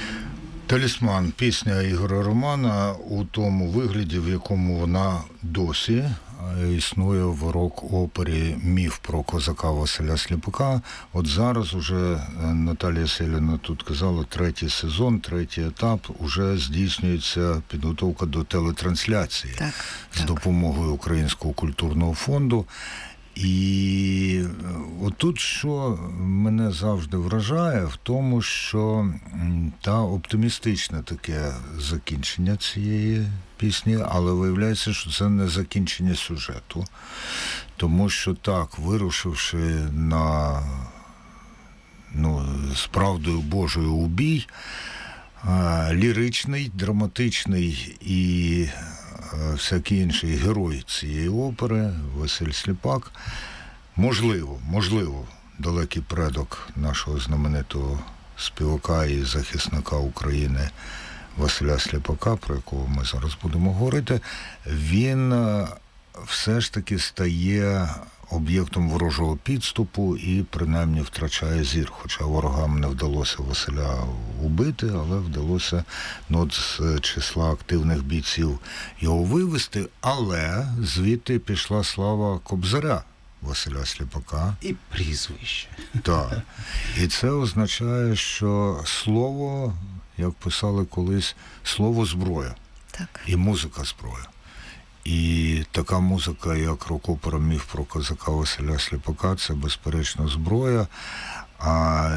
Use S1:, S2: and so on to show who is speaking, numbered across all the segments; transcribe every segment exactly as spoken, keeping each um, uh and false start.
S1: Талісман, пісня Ігоря Романа у тому вигляді, в якому вона досі існує в рок-опері «Міф про козака Василя Сліпака». От зараз уже Наталія Селіна тут казала, третій сезон, третій етап, уже здійснюється підготовка до телетрансляції
S2: так,
S1: з
S2: так.
S1: допомогою Українського культурного фонду. І отут, що мене завжди вражає, в тому, що та оптимістичне таке закінчення цієї пісні, але виявляється, що це не закінчення сюжету. Тому що так, вирушивши на, ну, з правдою Божою у бій, ліричний, драматичний і всякий інший герой цієї опери, Василь Сліпак, можливо, можливо, далекий предок нашого знаменитого співака і захисника України Василя Сліпака, про якого ми зараз будемо говорити, він все ж таки стає об'єктом ворожого підступу і принаймні втрачає зір. Хоча ворогам не вдалося Василя убити, але вдалося, ну, з числа активних бійців його вивести. Але звідти пішла слава Кобзаря Василя Сліпака.
S3: І прізвище.
S1: Так. І це означає, що слово, як писали колись, слово зброя.
S2: Так.
S1: І музика зброя. І така музика, як рок-опера «Міф про козака Василя Сліпака», це, безперечно, зброя. А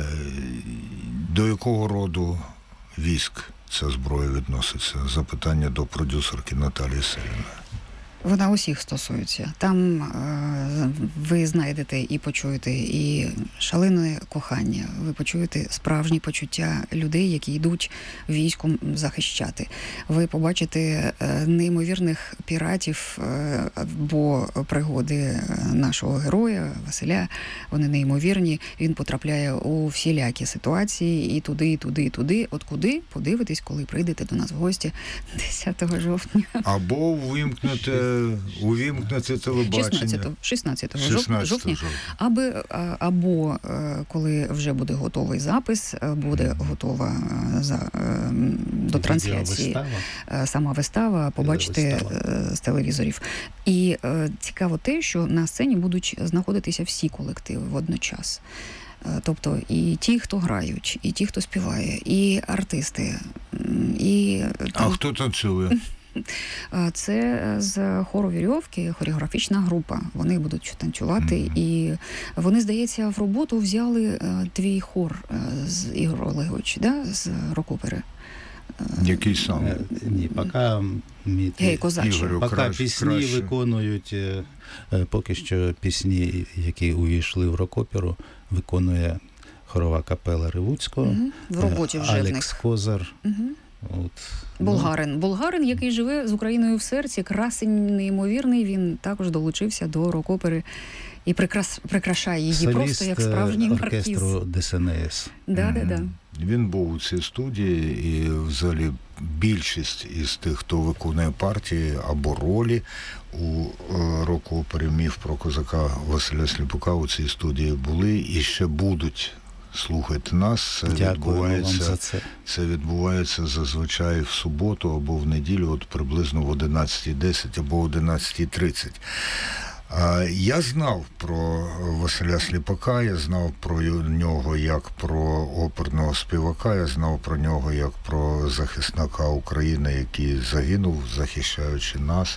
S1: до якого роду військ ця зброя відноситься? Запитання до продюсерки Наталії Селіної.
S2: Вона усіх стосується. Там е, ви знайдете і почуєте і шалене кохання, ви почуєте справжні почуття людей, які йдуть військом захищати. Ви побачите е, неймовірних піратів, е, бо пригоди нашого героя Василя, вони неймовірні. Він потрапляє у всілякі ситуації і туди, і туди, і туди. От куди? Подивитесь, коли прийдете до нас в гості десятого жовтня.
S1: Або увімкнете увімкнути телебачення.
S2: шістнадцятого жовтня, аби, або коли вже буде готовий запис, буде готова за, до трансляції вистава. Сама вистава, побачите вистава з телевізорів. І цікаво те, що на сцені будуть знаходитися всі колективи водночас. Тобто і ті, хто грають, і ті, хто співає, і артисти, і...
S1: А хто танцює?
S2: Це з хору «Вірьовки» хореографічна група. Вони будуть танцювати, mm-hmm. і вони, здається, в роботу взяли твій хор з Ігор Олегович, да? З рок-опери.
S1: Який саме?
S3: Ні, поки мій,
S2: Гей, Ігорю,
S3: поки
S1: кращ,
S3: пісні
S1: краще.
S3: виконують, поки що пісні, які увійшли в рок-оперу, виконує хорова капела Ревуцького,
S2: mm-hmm. в роботі вже
S3: Алекс
S2: в них.
S3: Козар.
S2: Mm-hmm.
S3: От.
S2: Болгарин. Болгарин, який живе з Україною в серці, красень неймовірний, він також долучився до рок-опери і прикрас... прикрашає її
S3: соліст
S2: просто як справжній маркіз.
S3: оркестру ДСНС.
S2: Да, да, да.
S1: Він був у цій студії, і взагалі більшість із тих, хто виконує партії або ролі у рок-опері «Міф про козака Василя Сліпака» у цій студії були і ще будуть. Слухайте нас, це відбувається,
S3: за це.
S1: це відбувається зазвичай в суботу або в неділю, от приблизно в одинадцята десять або одинадцята тридцять. Я знав про Василя Сліпака, я знав про нього як про оперного співака, я знав про нього як про захисника України, який загинув, захищаючи нас.